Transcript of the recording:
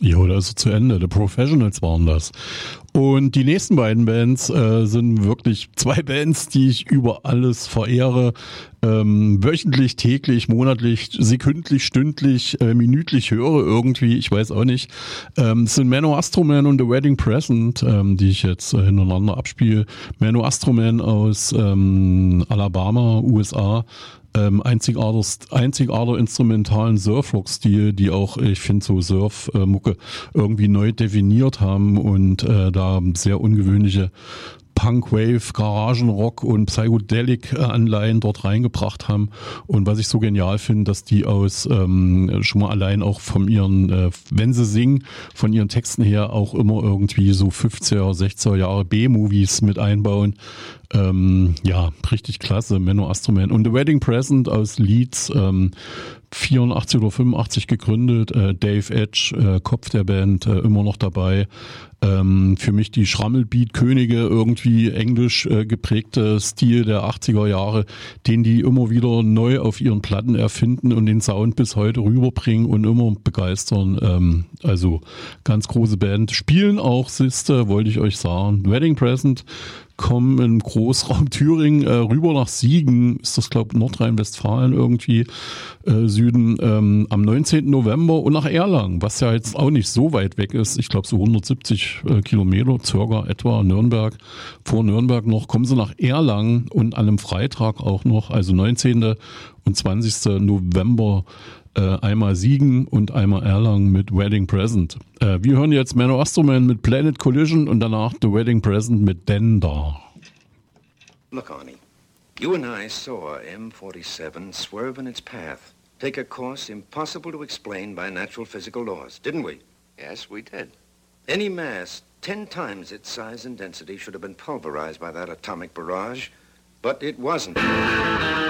Jo, da ist es zu Ende. The Professionals waren das. Und die nächsten beiden Bands sind wirklich zwei Bands, die ich über alles verehre. Wöchentlich, täglich, monatlich, sekündlich, stündlich, minütlich höre irgendwie, ich weiß auch nicht. Es sind Menno Astroman und The Wedding Present, die ich jetzt hintereinander abspiele. Menno Astroman aus Alabama, USA. Einzigartiger instrumentalen Surfrock-Stil, die auch, ich finde, so Surf-Mucke irgendwie neu definiert haben und da sehr ungewöhnliche Punk-Wave, Garagenrock und Psychedelic-Anleihen dort reingebracht haben. Und was ich so genial finde, dass die aus schon mal allein auch von ihren, wenn sie singen, von ihren Texten her auch immer irgendwie so 50er, 60er Jahre B-Movies mit einbauen. Ja, richtig klasse, Menno Astroman. Und The Wedding Present aus Leeds, 84 oder 85 gegründet, Dave Edge, Kopf der Band, immer noch dabei. Für mich die Schrammelbeat-Könige, irgendwie englisch geprägte Stil der 80er Jahre, den die immer wieder neu auf ihren Platten erfinden und den Sound bis heute rüberbringen und immer begeistern. Also ganz große Band. Spielen auch, siehste, wollte ich euch sagen. Wedding Present kommen im Großraum Thüringen rüber nach Siegen, ist das glaube ich Nordrhein-Westfalen irgendwie, Süden, am 19. November und nach Erlangen, was ja jetzt auch nicht so weit weg ist, ich glaube so 170 Kilometer circa etwa Nürnberg, vor Nürnberg noch, kommen sie nach Erlangen und an einem Freitag auch noch, also 19. und 20. November einmal Siegen und einmal Erlangen mit Wedding Present. Wir hören jetzt Menno Astroman mit Planet Collision und danach The Wedding Present mit Denda. Look, Arnie, you and I saw M47 swerve in its path, take a course impossible to explain by natural physical laws, didn't we? Yes, we did. Any mass 10 times its size and density should have been pulverized by that atomic barrage, but it wasn't.